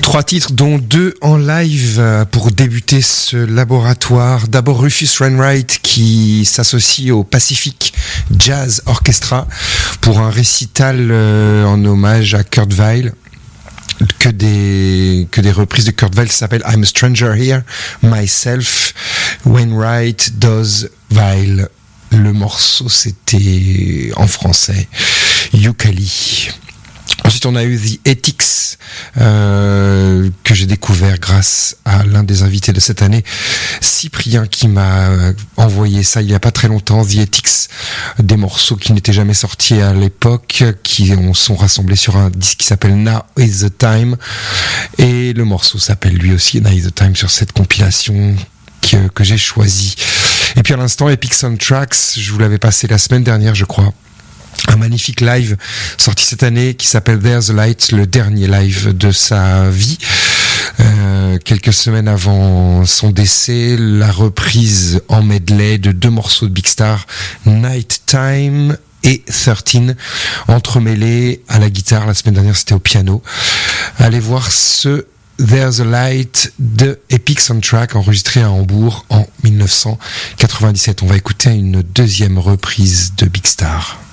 3 titres, dont 2 en live pour débuter ce laboratoire. D'abord Rufus Wainwright qui s'associe au Pacific Jazz Orchestra pour un récital en hommage à Kurt Weill. Que des reprises de Kurt Weill. Ça s'appelle I'm a Stranger Here, Myself, Wainwright does Weill. Le morceau c'était en français Yooka-Lee. Ensuite, on a eu The Ethics, que j'ai découvert grâce à l'un des invités de cette année, Cyprien, qui m'a envoyé ça il y a pas très longtemps. The Ethics, des morceaux qui n'étaient jamais sortis à l'époque, qui sont rassemblés sur un disque qui s'appelle Now is the Time. Et le morceau s'appelle lui aussi Now is the Time sur cette compilation que j'ai choisie. Et puis à l'instant, Epic Soundtracks, je vous l'avais passé la semaine dernière, je crois. Un magnifique live sorti cette année qui s'appelle There's a Light, le dernier live de sa vie. Quelques semaines avant son décès, la reprise en medley de 2 morceaux de Big Star, Night Time et 13, entremêlés à la guitare. La semaine dernière, c'était au piano. Allez voir ce There's a Light de Epic Soundtrack enregistré à Hambourg en 1997. On va écouter une deuxième reprise de Big Star.